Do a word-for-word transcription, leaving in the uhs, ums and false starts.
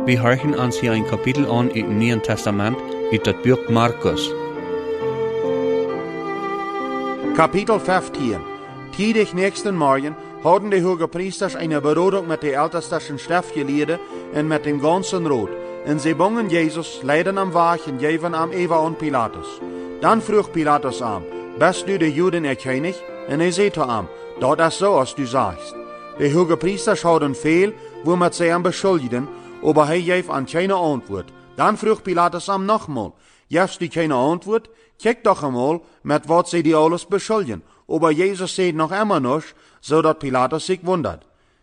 Wir horchen uns hier ein Kapitel an im Neuen Testament, in das Buch Markus. Kapitel vijftien. Tiedig nächsten Morgen hadden de hoge priesters eine Berodung mit de ältesten Stiftgeleerden en met dem ganzen Rot. En sie bungen Jesus, leiden am Weg en geven am Eva und Pilatus. Dann vroeg Pilatus am, bist du de Juden ihr König? En hij zei zu am, dat is so, als du sagst. De hoge priesters hadden veel, womit sie am beschuldigen, aber hij geef an keine Antwort. Dann vroeg Pilatus am nochmal, gevst du keine Antwort? Kijk doch einmal, mit wat sie die alles beschuldigen. Aber Jesus sagt noch immer nicht, so dass Pilatus sich wundert.